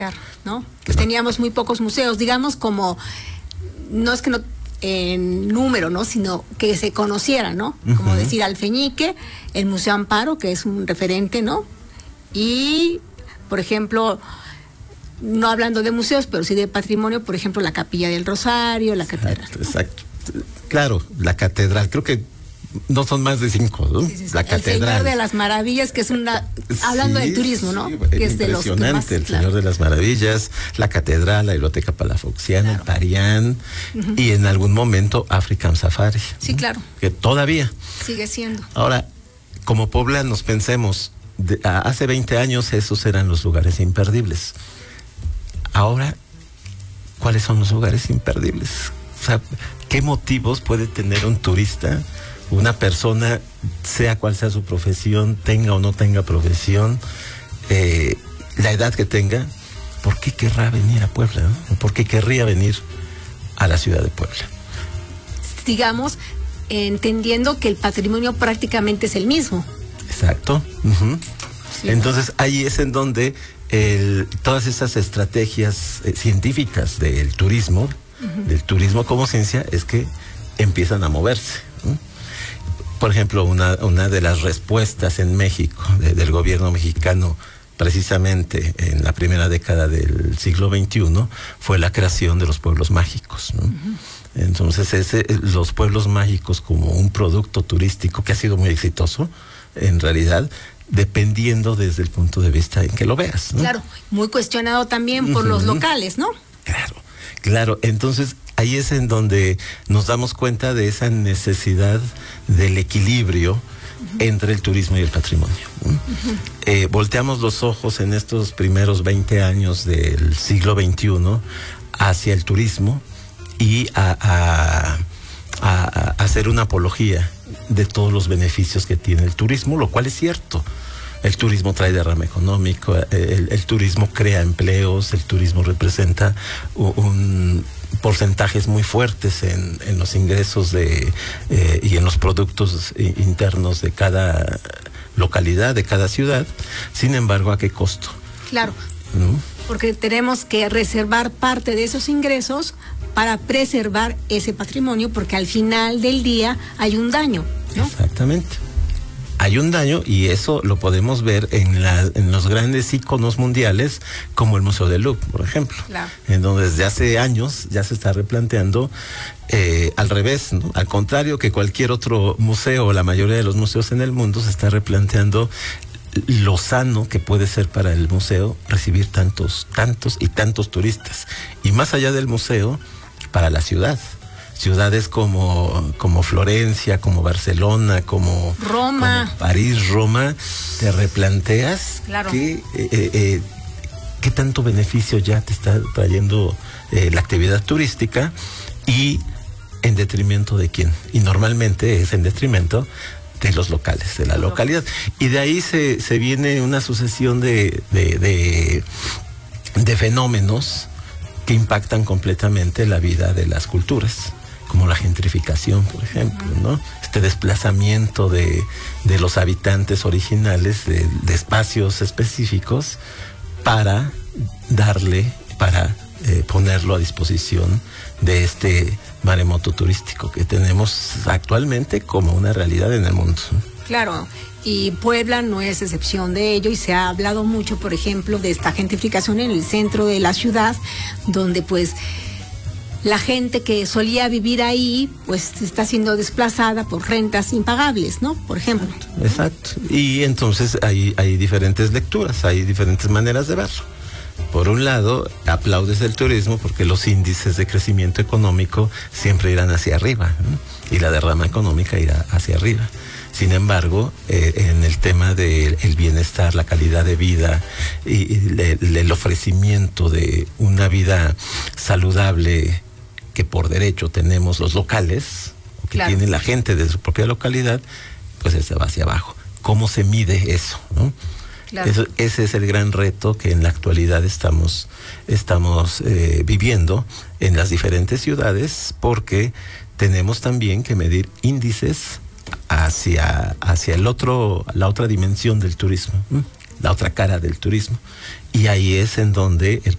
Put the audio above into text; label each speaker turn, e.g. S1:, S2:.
S1: ¿no? Que teníamos muy pocos museos, digamos, como, no es que no en número, ¿no? Sino que se conociera, ¿no? Como decir Alfeñique, el Museo Amparo, que es un referente, ¿no? Y, por ejemplo, no hablando de museos, pero sí de patrimonio, por ejemplo, la Capilla del Rosario, la catedral.
S2: Exacto. Claro, la catedral, creo que no son más de 5, ¿no?
S1: Sí.
S2: La catedral.
S1: El Señor de las Maravillas, que es una, hablando del turismo, ¿no? Que es de los
S2: impresionante, el Señor de las Maravillas, la catedral, la biblioteca palafoxiana, el Parián, y en algún momento African Safari.
S1: Sí, claro.
S2: Que todavía
S1: sigue siendo.
S2: Ahora, como poblanos, pensemos, hace 20 años esos eran los lugares imperdibles. Ahora, ¿cuáles son los lugares imperdibles? O sea, ¿qué motivos puede tener un turista, una persona, sea cual sea su profesión, tenga o no tenga profesión, la edad que tenga? ¿Por qué querrá venir a Puebla, ¿no? ¿Por qué querría venir a la ciudad de Puebla?
S1: Digamos, entendiendo que el patrimonio prácticamente es el mismo.
S2: Exacto. Sí, entonces, ahí es en donde todas esas estrategias científicas del turismo como ciencia, es que empiezan a moverse. Por ejemplo, una de las respuestas en México del gobierno mexicano, precisamente en la primera década del siglo XXI, fue la creación de los pueblos mágicos, ¿no? Entonces, los pueblos mágicos como un producto turístico que ha sido muy exitoso, en realidad, dependiendo desde el punto de vista en que lo veas, ¿no?
S1: Claro, muy cuestionado también por los locales, ¿no?
S2: Claro. Entonces, ahí es en donde nos damos cuenta de esa necesidad del equilibrio entre el turismo y el patrimonio. Volteamos los ojos en estos primeros 20 años del siglo XXI hacia el turismo y a hacer una apología de todos los beneficios que tiene el turismo, lo cual es cierto. El turismo trae derrama económico, el turismo crea empleos, el turismo representa porcentajes muy fuertes en los ingresos y en los productos internos de cada localidad, de cada ciudad. Sin embargo, ¿a qué costo?
S1: Claro, porque tenemos que reservar parte de esos ingresos para preservar ese patrimonio, porque al final del día hay un daño, ¿no?
S2: Exactamente. Hay un daño, y eso lo podemos ver en los grandes íconos mundiales, como el Museo del Louvre, por ejemplo, en donde desde hace años ya se está replanteando al revés, ¿no? Al contrario que cualquier otro museo, o la mayoría de los museos en el mundo, se está replanteando lo sano que puede ser para el museo recibir tantos y tantos turistas, y más allá del museo, para la ciudad. Ciudades como Florencia, como Barcelona, como
S1: Roma,
S2: como París, Roma, te replanteas qué tanto beneficio ya te está trayendo la actividad turística, y en detrimento de quién. Y normalmente es en detrimento de los locales, de la localidad. Y de ahí se viene una sucesión de fenómenos que impactan completamente la vida de las culturas, como la gentrificación, por ejemplo, ¿no? Este desplazamiento de los habitantes originales de espacios específicos para ponerlo a disposición de este maremoto turístico que tenemos actualmente como una realidad en el mundo.
S1: Claro, y Puebla no es excepción de ello, y se ha hablado mucho, por ejemplo, de esta gentrificación en el centro de la ciudad, donde pues la gente que solía vivir ahí, pues está siendo desplazada por rentas impagables, ¿no? Por ejemplo.
S2: Exacto. Y entonces hay diferentes lecturas, hay diferentes maneras de verlo. Por un lado, aplaudes el turismo porque los índices de crecimiento económico siempre irán hacia arriba, ¿no? Y la derrama económica irá hacia arriba. Sin embargo, en el tema del bienestar, la calidad de vida y el ofrecimiento de una vida saludable que por derecho tenemos los locales, o que tiene la gente de su propia localidad, pues se va hacia abajo. ¿Cómo se mide eso, no? Ese es el gran reto que en la actualidad estamos viviendo en las diferentes ciudades, porque tenemos también que medir índices hacia la otra dimensión del turismo, la otra cara del turismo. Y ahí es en donde el